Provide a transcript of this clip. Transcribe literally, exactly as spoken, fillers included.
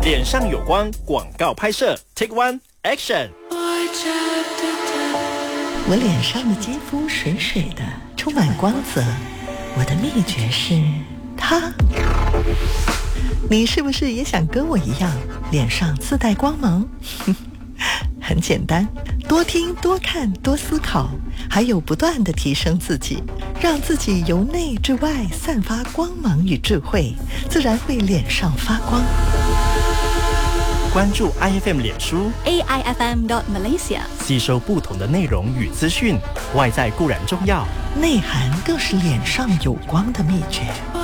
脸上有光广告拍摄 Take One Action。 我脸上的肌肤水水的，充满光泽。我的秘诀是它。你是不是也想跟我一样，脸上自带光芒？很简单，多听多看多思考，还有不断地提升自己，让自己由内至外散发光芒与智慧，自然会脸上发光。 关注 I F M 脸书 A I F M dot Malaysia， 吸收不同的内容与资讯。外在固然重要， 内涵更是脸上有光的秘诀。